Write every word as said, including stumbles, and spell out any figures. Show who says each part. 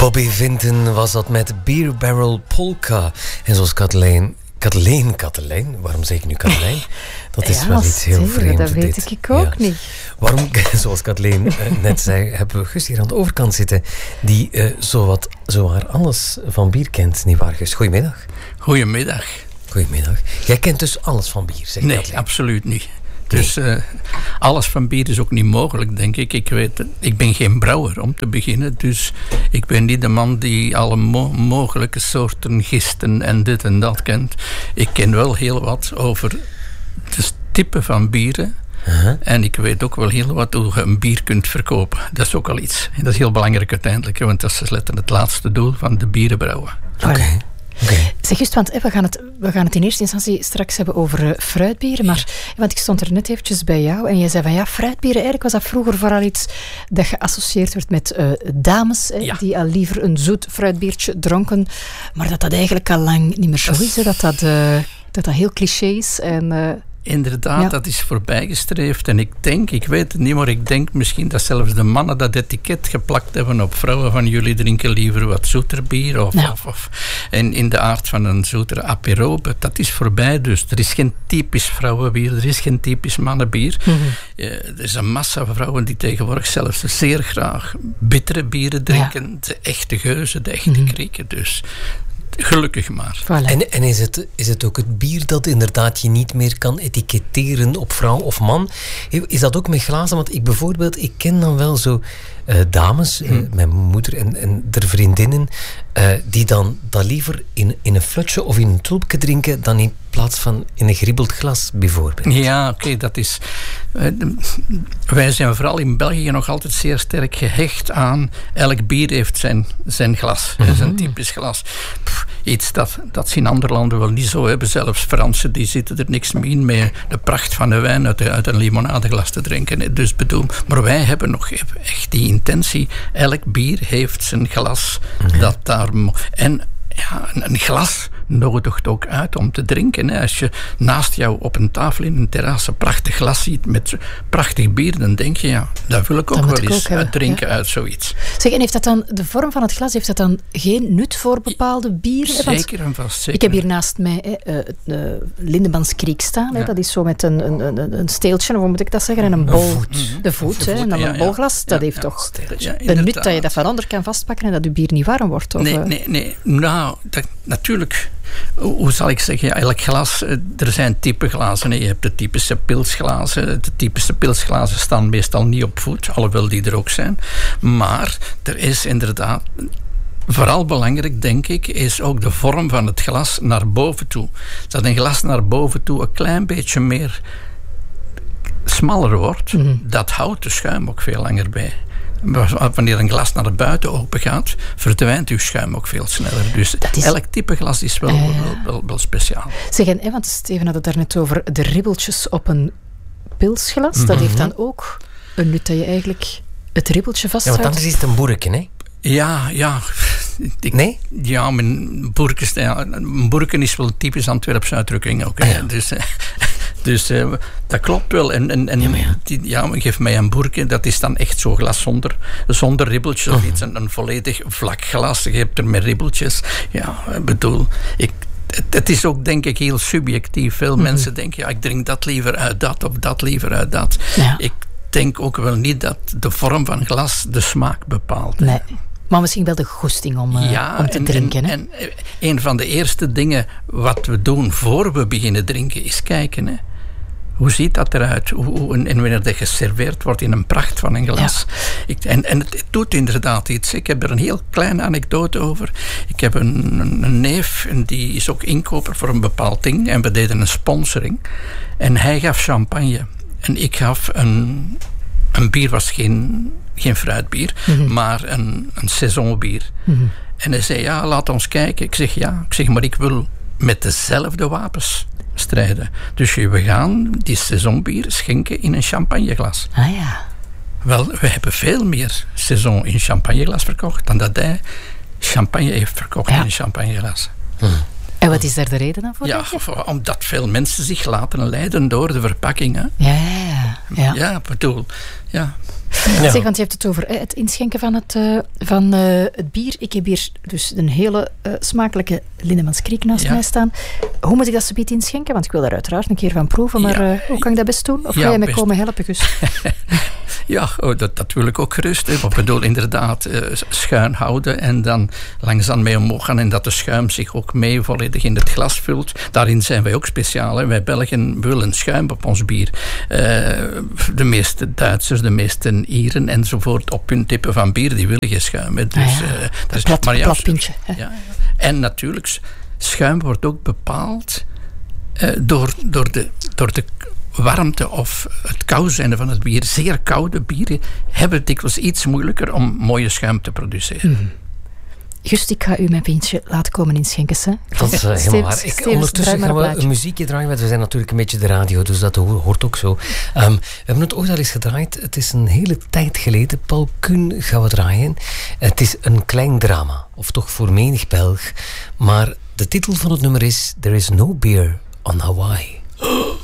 Speaker 1: Bobby Vinton was dat met Beer Barrel Polka. En zoals Kathleen... Kathleen, Kathleen? Waarom zeg ik nu Kathleen? Dat is
Speaker 2: ja,
Speaker 1: wel iets heel vreemds.
Speaker 2: Dat weet
Speaker 1: dit.
Speaker 2: ik ook ja. niet.
Speaker 1: Waarom, zoals Kathleen uh, net zei, hebben we Gus hier aan de overkant zitten, die uh, zowat, zowaar alles van bier kent, nietwaar Gus? Goedemiddag.
Speaker 3: Goedemiddag.
Speaker 1: Goedemiddag. Jij kent dus alles van bier, zeg
Speaker 3: Nee,
Speaker 1: Kathleen.
Speaker 3: absoluut niet. Dus uh, alles van bier is ook niet mogelijk, denk ik. Ik, weet, ik ben geen brouwer, om te beginnen. Dus ik ben niet de man die alle mo- mogelijke soorten gisten en dit en dat kent. Ik ken wel heel wat over de type van bieren. Uh-huh. En ik weet ook wel heel wat hoe je een bier kunt verkopen. Dat is ook al iets. Dat is heel belangrijk uiteindelijk, want dat is letterlijk het laatste doel van de bierenbrouwen.
Speaker 1: Oké. Okay. Okay.
Speaker 2: Zeg just, want we gaan, het, we gaan het in eerste instantie straks hebben over uh, fruitbieren, maar ja. want ik stond er net eventjes bij jou en jij zei van ja, fruitbieren, eigenlijk was dat vroeger vooral iets dat geassocieerd werd met uh, dames, ja. eh, die al liever een zoet fruitbiertje dronken, maar dat dat eigenlijk al lang niet meer zo is, hè, dat, dat, uh, dat dat heel cliché is en... Uh,
Speaker 3: Inderdaad, ja. dat is voorbijgestreefd. En ik denk, ik weet het niet, maar ik denk misschien dat zelfs de mannen dat etiket geplakt hebben op vrouwen van jullie drinken liever wat zoeter bier. Of, ja. of, of, en in de aard van een zoetere aperobe. Dat is voorbij dus. Er is geen typisch vrouwenbier, er is geen typisch mannenbier. Mm-hmm. Uh, er is een massa vrouwen die tegenwoordig zelfs zeer graag bittere bieren drinken. Ja. De echte geuzen, de echte mm-hmm. krieken. Dus... Gelukkig maar.
Speaker 1: Voilà. En, en is, het, is het ook het bier dat inderdaad je niet meer kan etiketteren op vrouw of man? Is dat ook met glazen? Want ik bijvoorbeeld, ik ken dan wel zo uh, dames, uh, mijn moeder en, en de vriendinnen, uh, die dan dat liever in, in een flutje of in een tulpje drinken dan in plaats van in een griebeld glas bijvoorbeeld.
Speaker 3: Ja, oké, okay, dat is... Uh, wij zijn vooral in België nog altijd zeer sterk gehecht aan elk bier heeft zijn, zijn glas, mm-hmm. zijn typisch glas. Pff, iets dat, dat ze in andere landen wel niet zo hebben. Zelfs Fransen, die zitten er niks mee in met de pracht van de wijn uit, de, uit een limonadeglas te drinken. Dus bedoel, maar wij hebben nog echt die intentie. Elk bier heeft zijn glas. Mm-hmm. Dat daar mo- en ja, een, een glas nodigt ook uit om te drinken. Hè. Als je naast jou op een tafel in een terras een prachtig glas ziet met prachtig bier, dan denk je, ja, dat wil ik ook wel eens uit drinken ja. uit zoiets.
Speaker 2: Zeg, en heeft dat dan, de vorm van het glas, heeft dat dan geen nut voor bepaalde bieren?
Speaker 3: Zeker en vast. Zeker.
Speaker 2: Ik heb hier naast mij uh, uh, Lindemans Kriek staan. Ja. Hè. Dat is zo met een, een, een, een steeltje, of hoe moet ik dat zeggen? En een bol. Voet. Mm-hmm. De voet, hè, en dan ja, een bolglas. Ja. Dat heeft ja, toch ja, een nut dat je dat van onder kan vastpakken en dat je bier niet warm wordt? Of,
Speaker 3: nee, nee, nee. Nou, dat, natuurlijk... Hoe zal ik zeggen? Ja, elk glas, er zijn type glazen. Hè. Je hebt de typische pilsglazen. De typische pilsglazen staan meestal niet op voet, alhoewel die er ook zijn. Maar er is inderdaad... Vooral belangrijk, denk ik, is ook de vorm van het glas naar boven toe. Dat een glas naar boven toe een klein beetje meer smaller wordt, mm-hmm. dat houdt de schuim ook veel langer bij. Wanneer een glas naar buiten open gaat, verdwijnt uw schuim ook veel sneller. Dus is... elk type glas is wel, uh, wel, wel, wel speciaal.
Speaker 2: Zeg, en, want Steven had het daarnet over de ribbeltjes op een pilsglas. Mm-hmm. Dat heeft dan ook een nut dat je eigenlijk het ribbeltje vasthoudt.
Speaker 1: Ja, want anders is het een boerken, hè?
Speaker 3: Ja, ja. Ik,
Speaker 1: nee?
Speaker 3: Ja, mijn boerken, ja, een boerken is wel een typisch Antwerpse uitdrukking ook. Ja. Dus... Dus uh, dat klopt wel. En, en, en ja, ja. Die, ja, geef mij een boerke, dat is dan echt zo'n glas zonder, zonder ribbeltjes. Of iets, een, een volledig vlak glas. Je hebt er met ribbeltjes. Ja, ik bedoel... Ik, het, het is ook, denk ik, heel subjectief. Veel mm-hmm. mensen denken, ja, ik drink dat liever uit dat of dat liever uit dat. Ja. Ik denk ook wel niet dat de vorm van glas de smaak bepaalt.
Speaker 2: Nee. Maar misschien wel de goesting om, uh, ja, om te
Speaker 3: en,
Speaker 2: drinken.
Speaker 3: En,
Speaker 2: hè?
Speaker 3: en een van de eerste dingen wat we doen voor we beginnen drinken is kijken. Hè. Hoe ziet dat eruit? Hoe, hoe, en wanneer dat geserveerd wordt in een pracht van een glas. Ja. Ik, en, en het, het doet inderdaad iets. Ik heb er een heel kleine anekdote over. Ik heb een, een, een neef en die is ook inkoper voor een bepaald ding. En we deden een sponsoring. En hij gaf champagne. En ik gaf een... Een bier was geen, geen fruitbier, mm-hmm. maar een, een saisonbier. Mm-hmm. En hij zei, ja, laat ons kijken. Ik zeg, ja. Ik zeg, maar ik wil met dezelfde wapens strijden. Dus we gaan die saisonbier schenken in een champagneglas.
Speaker 2: Ah ja.
Speaker 3: Wel, we hebben veel meer saison in champagneglas verkocht dan dat hij champagne heeft verkocht ja. in een champagneglas.
Speaker 1: Mm.
Speaker 2: En wat is daar de reden dan voor?
Speaker 3: Ja, omdat veel mensen zich laten leiden door de verpakkingen.
Speaker 2: Ja, ja, ja.
Speaker 3: Ja, ik bedoel, ja.
Speaker 2: Ja. Zeg, want je hebt het over hè, het inschenken van het, uh, van, uh, het bier. Ik heb hier dus een hele uh, smakelijke Lindemans Kriek naast ja. mij staan. Hoe moet ik dat zometeen inschenken? Want ik wil daar uiteraard een keer van proeven. Maar ja. uh, hoe kan ik dat best doen? Of ja, ga je mij best komen helpen, Gus?
Speaker 3: Ja, oh, dat, dat wil ik ook gerust. Hè. Ik bedoel, inderdaad, uh, schuin houden en dan langzaam mee omhoog gaan en dat de schuim zich ook mee volledig in het glas vult. Daarin zijn wij ook speciaal. Hè. Wij Belgen willen schuim op ons bier. Uh, de meeste Duitsers, de meeste Ieren enzovoort op hun tippen van bier, die willen geen schuim. Hè. Dus,
Speaker 2: ah ja, uh, dat is plat, maar ja, plat pintje. Ja, ja.
Speaker 3: En natuurlijk, schuim wordt ook bepaald uh, door, door, de, door de warmte of het koud zijn van het bier. Zeer koude bieren hebben dikwijls iets moeilijker om mooie schuim te produceren.
Speaker 2: Mm. Just, ik ga u mijn pintje laten komen inschenken. Hè?
Speaker 1: Dat is uh, helemaal waar. Ik, ondertussen gaan we een muziekje draaien, want we zijn natuurlijk een beetje de radio, dus dat hoort ook zo. Um, we hebben het ooit al eens gedraaid. Het is een hele tijd geleden. Paul Kuhn gaan we draaien. Het is een klein drama, of toch voor menig Belg. Maar de titel van het nummer is There is no beer on Hawaii.